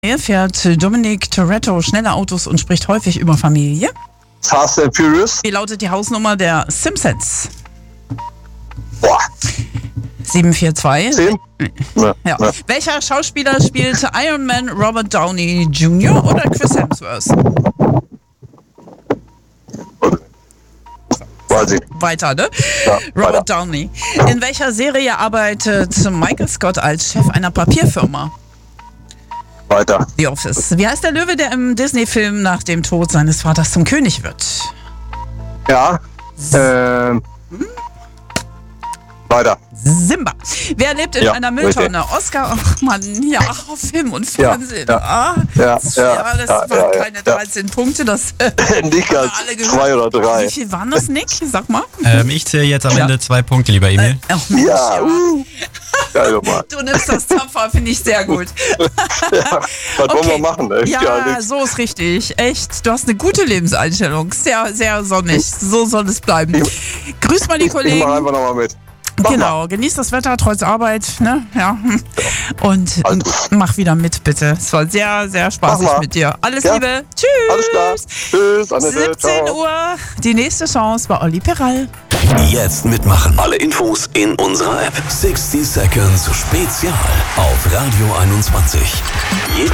Er fährt Dominic Toretto schnelle Autos und spricht häufig über Familie. Fast and Furious. Wie lautet die Hausnummer der Simpsons? Boah. 742. 10? Ja. Welcher Schauspieler spielte Iron Man, Robert Downey Jr. oder Chris Hemsworth? Weiß ich. Weiter, ne? Ja, Robert Downey. In welcher Serie arbeitet Michael Scott als Chef einer Papierfirma? Weiter. The Office. Wie heißt der Löwe, der im Disney-Film nach dem Tod seines Vaters zum König wird? Ja. Weiter. Simba. Wer lebt in einer Mülltonne? Oscar, ach Mann, ja, Film und Fernsehen. Das waren keine 13 Punkte. Das Nick hat 2 oder 3. Wie viel waren das, Nick? Sag mal. Ich zähle jetzt am Ende 2 Punkte, lieber Emil. Geil, Mann. Du nimmst das tapfer, finde ich sehr gut. Was wollen wir machen? So ist richtig. Echt, du hast eine gute Lebenseinstellung. Sehr, sehr sonnig. So soll es bleiben. Grüß mal die Kollegen. Ich mach einfach nochmal mit. Genau, genieß das Wetter, trotz Arbeit, ne? Ja. Und mach wieder mit, bitte. Es war sehr, sehr spaßig mit dir. Alles Liebe. Tschüss. Alles klar. Tschüss, Annette. 17 Uhr, die nächste Chance bei Olli Peral. Jetzt mitmachen. Alle Infos in unserer App. 60 Seconds Spezial auf Radio 21.